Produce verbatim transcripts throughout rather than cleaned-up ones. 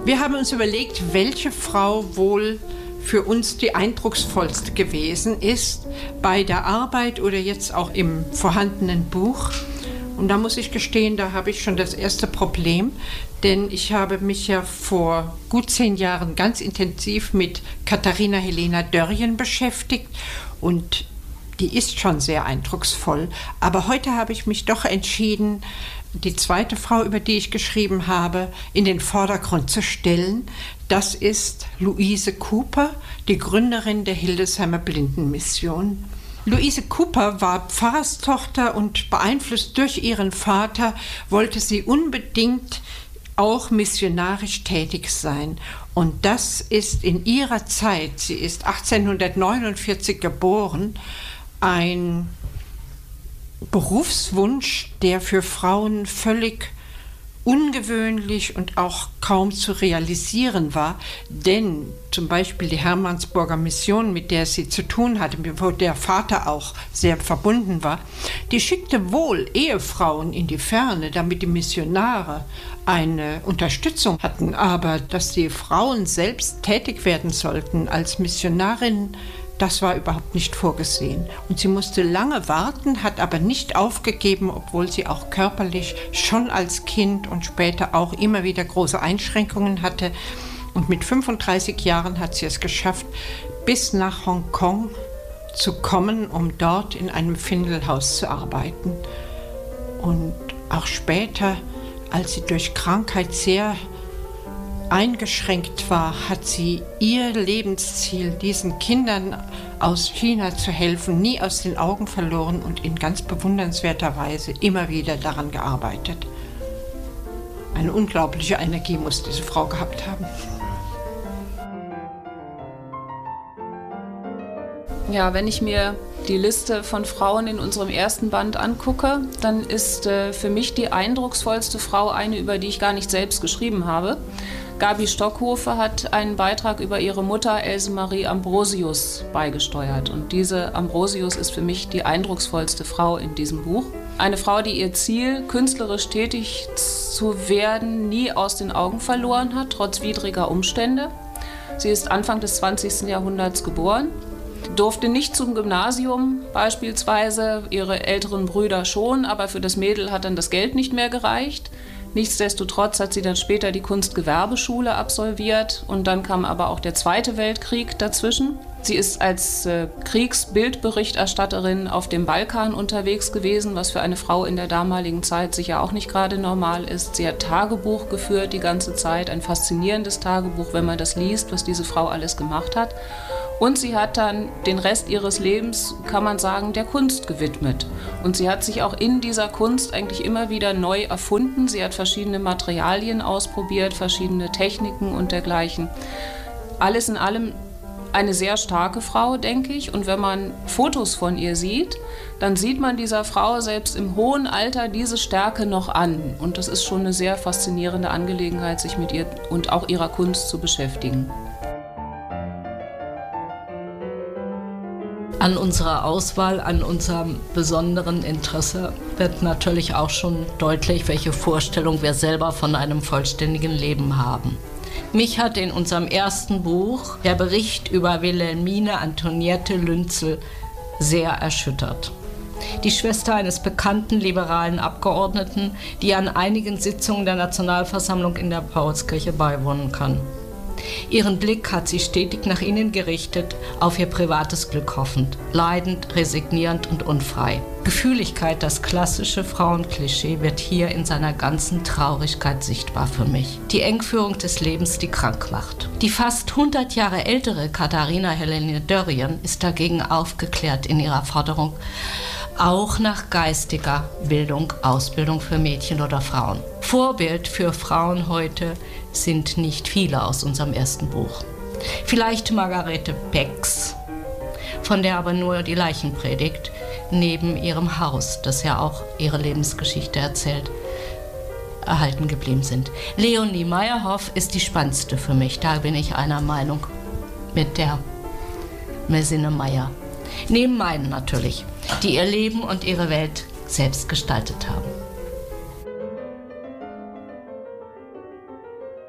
Wir haben uns überlegt, welche Frau wohl für uns die eindrucksvollste gewesen ist bei der Arbeit oder jetzt auch im vorhandenen Buch. Und da muss ich gestehen, da habe ich schon das erste Problem, denn ich habe mich ja vor gut zehn Jahren ganz intensiv mit Katharina Helena Dörrien beschäftigt und die ist schon sehr eindrucksvoll. Aber heute habe ich mich doch entschieden, die zweite Frau, über die ich geschrieben habe, in den Vordergrund zu stellen. Das ist Louise Cooper, die Gründerin der Hildesheimer Blindenmission. Louise Cooper war Pfarrerstochter und beeinflusst durch ihren Vater wollte sie unbedingt auch missionarisch tätig sein. Und das ist in ihrer Zeit, sie ist achtzehnhundertneunundvierzig geboren, ein Berufswunsch, der für Frauen völlig ungewöhnlich und auch kaum zu realisieren war, denn zum Beispiel die Hermannsburger Mission, mit der sie zu tun hatte, wo der Vater auch sehr verbunden war, die schickte wohl Ehefrauen in die Ferne, damit die Missionare eine Unterstützung hatten, aber dass die Frauen selbst tätig werden sollten als Missionarinnen, das war überhaupt nicht vorgesehen. Und sie musste lange warten, hat aber nicht aufgegeben, obwohl sie auch körperlich schon als Kind und später auch immer wieder große Einschränkungen hatte. Und mit fünfunddreißig Jahren hat sie es geschafft, bis nach Hongkong zu kommen, um dort in einem Findelhaus zu arbeiten. Und auch später, als sie durch Krankheit sehr eingeschränkt war, hat sie ihr Lebensziel, diesen Kindern aus China zu helfen, nie aus den Augen verloren und in ganz bewundernswerter Weise immer wieder daran gearbeitet. Eine unglaubliche Energie muss diese Frau gehabt haben. Ja, wenn ich mir die Liste von Frauen in unserem ersten Band angucke, dann ist äh, für mich die eindrucksvollste Frau eine, über die ich gar nicht selbst geschrieben habe. Gabi Stockhofer hat einen Beitrag über ihre Mutter Else Marie Ambrosius beigesteuert. Und diese Ambrosius ist für mich die eindrucksvollste Frau in diesem Buch. Eine Frau, die ihr Ziel, künstlerisch tätig zu werden, nie aus den Augen verloren hat, trotz widriger Umstände. Sie ist Anfang des zwanzigsten Jahrhunderts geboren, durfte nicht zum Gymnasium beispielsweise, ihre älteren Brüder schon, aber für das Mädel hat dann das Geld nicht mehr gereicht. Nichtsdestotrotz hat sie dann später die Kunstgewerbeschule absolviert und dann kam aber auch der Zweite Weltkrieg dazwischen. Sie ist als äh, Kriegsbildberichterstatterin auf dem Balkan unterwegs gewesen, was für eine Frau in der damaligen Zeit sicher auch nicht gerade normal ist. Sie hat Tagebuch geführt die ganze Zeit, ein faszinierendes Tagebuch, wenn man das liest, was diese Frau alles gemacht hat. Und sie hat dann den Rest ihres Lebens, kann man sagen, der Kunst gewidmet. Und sie hat sich auch in dieser Kunst eigentlich immer wieder neu erfunden. Sie hat verschiedene Materialien ausprobiert, verschiedene Techniken und dergleichen. Alles in allem eine sehr starke Frau, denke ich. Und wenn man Fotos von ihr sieht, dann sieht man dieser Frau selbst im hohen Alter diese Stärke noch an. Und das ist schon eine sehr faszinierende Angelegenheit, sich mit ihr und auch ihrer Kunst zu beschäftigen. An unserer Auswahl, an unserem besonderen Interesse wird natürlich auch schon deutlich, welche Vorstellung wir selber von einem vollständigen Leben haben. Mich hat in unserem ersten Buch der Bericht über Wilhelmine Antoniette Lünzel sehr erschüttert. Die Schwester eines bekannten liberalen Abgeordneten, die an einigen Sitzungen der Nationalversammlung in der Paulskirche beiwohnen kann. Ihren Blick hat sie stetig nach innen gerichtet, auf ihr privates Glück hoffend, leidend, resignierend und unfrei. Gefühligkeit, das klassische Frauenklischee, wird hier in seiner ganzen Traurigkeit sichtbar für mich. Die Engführung des Lebens, die krank macht. Die fast hundert Jahre ältere Katharina Helena Dörrien ist dagegen aufgeklärt in ihrer Forderung, auch nach geistiger Bildung, Ausbildung für Mädchen oder Frauen. Vorbild für Frauen heute sind nicht viele aus unserem ersten Buch. Vielleicht Margarete Becks, von der aber nur die Leichenpredigt neben ihrem Haus, das ja auch ihre Lebensgeschichte erzählt, erhalten geblieben sind. Leonie Meyerhoff ist die spannendste für mich, da bin ich einer Meinung mit der Mesine Meyer. Neben meinen natürlich, die ihr Leben und ihre Welt selbst gestaltet haben.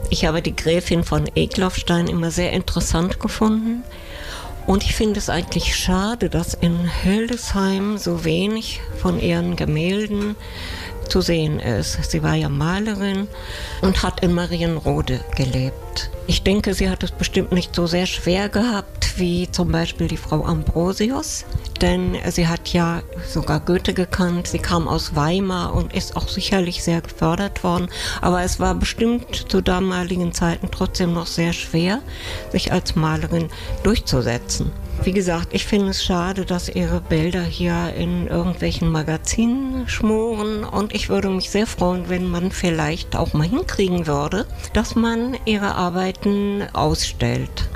Ich habe die Gräfin von Egloffstein immer sehr interessant gefunden. Und ich finde es eigentlich schade, dass in Hildesheim so wenig von ihren Gemälden zu sehen ist. Sie war ja Malerin und hat in Marienrode gelebt. Ich denke, sie hat es bestimmt nicht so sehr schwer gehabt wie zum Beispiel die Frau Ambrosius, denn sie hat ja sogar Goethe gekannt. Sie kam aus Weimar und ist auch sicherlich sehr gefördert worden. Aber es war bestimmt zu damaligen Zeiten trotzdem noch sehr schwer, sich als Malerin durchzusetzen. Wie gesagt, ich finde es schade, dass ihre Bilder hier in irgendwelchen Magazinen schmoren und ich würde mich sehr freuen, wenn man vielleicht auch mal hinkriegen würde, dass man ihre Arbeiten ausstellt.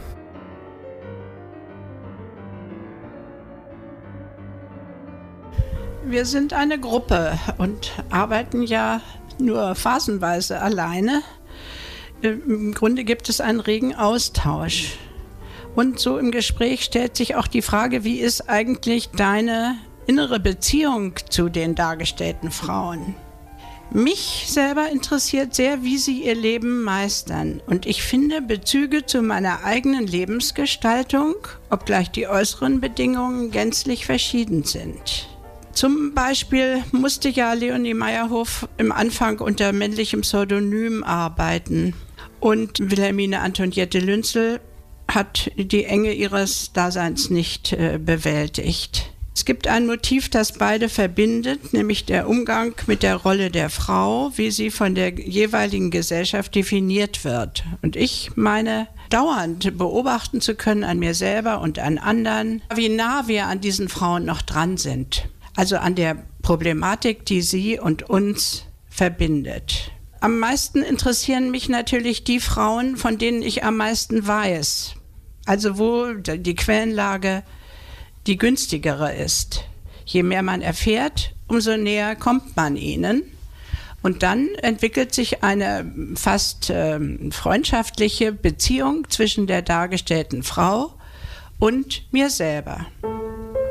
Wir sind eine Gruppe und arbeiten ja nur phasenweise alleine. Im Grunde gibt es einen regen Austausch. Und so im Gespräch stellt sich auch die Frage, wie ist eigentlich deine innere Beziehung zu den dargestellten Frauen? Mich selber interessiert sehr, wie sie ihr Leben meistern. Und ich finde Bezüge zu meiner eigenen Lebensgestaltung, obgleich die äußeren Bedingungen gänzlich verschieden sind. Zum Beispiel musste ja Leonie Meyerhoff im Anfang unter männlichem Pseudonym arbeiten. Und Wilhelmine Antoniette Lünzel hat die Enge ihres Daseins nicht äh, bewältigt. Es gibt ein Motiv, das beide verbindet, nämlich der Umgang mit der Rolle der Frau, wie sie von der jeweiligen Gesellschaft definiert wird. Und ich meine, dauernd beobachten zu können an mir selber und an anderen, wie nah wir an diesen Frauen noch dran sind. Also an der Problematik, die sie und uns verbindet. Am meisten interessieren mich natürlich die Frauen, von denen ich am meisten weiß. Also wo die Quellenlage die günstigere ist. Je mehr man erfährt, umso näher kommt man ihnen. Und dann entwickelt sich eine fast äh, freundschaftliche Beziehung zwischen der dargestellten Frau und mir selber.